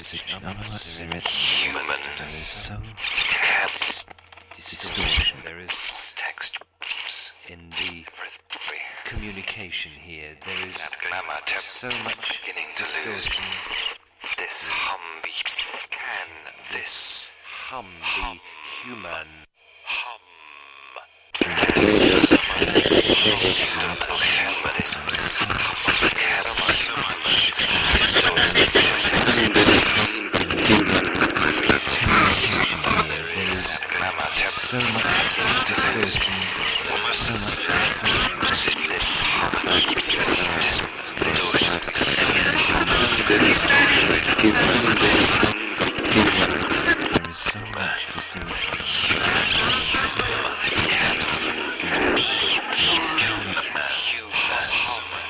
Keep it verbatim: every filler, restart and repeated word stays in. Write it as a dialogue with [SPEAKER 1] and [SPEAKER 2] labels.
[SPEAKER 1] human. There is so much distortion. There is text in the communication here. There is so much distortion. This hum be can this hum be human? Hum. This hum be human.